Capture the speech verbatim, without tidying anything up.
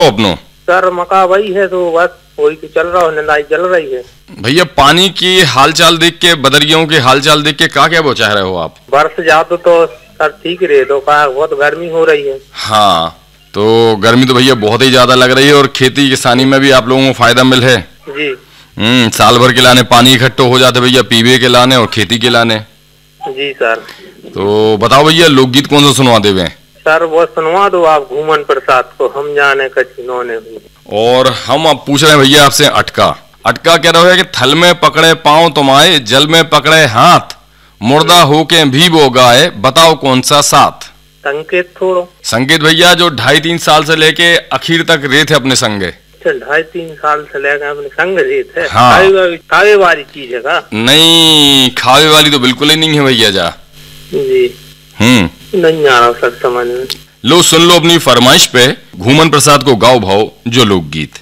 अपनो सर मका वही है तो बस वही तो चल रहा है, निंदाई चल रही है। भैया पानी की हालचाल देख के, बदरियों के हालचाल देख के क्या क्या वो चाह रहे हो आप? बरस जाते तो सर ठीक रहे, तो का बहुत गर्मी हो रही है। हाँ तो गर्मी तो भैया बहुत ही ज्यादा लग रही है और खेती किसानी में भी आप लोगों को फायदा मिल है जी। हम्म साल भर के लाने पानी इकट्ठो हो जाते भैया, पीवे के लाने और खेती के लाने। जी सर। तो बताओ भैया लोकगीत कौन सा सुनवा देवे? सर वो सुनवा दो आप घूमन प्रसाद को, हम जाने कचिनों ने। और हम अब पूछ रहे हैं भैया आपसे अटका। अटका कह रहा है कि थल में पकड़े पांव तुम्हारे, जल में पकड़े हाथ, मुर्दा होके भी वो गाए, बताओ कौन सा साथ? संकेत थोड़ो। संकेत भैया जो ढाई तीन साल से लेके आखिर तक रहे थे अपने संगे। ढाई तीन साल से लेकर अपने संग रहे थे। हाँ। खावे, खावे वाली चीज है का? नहीं खावे वाली तो बिल्कुल ही नहीं है भैया जा। जी हम्म नहीं आ रहा सर समझ में। लो सुन लो अपनी फरमाइश पे घूमन प्रसाद को गाओ भाव जो लोकगीत।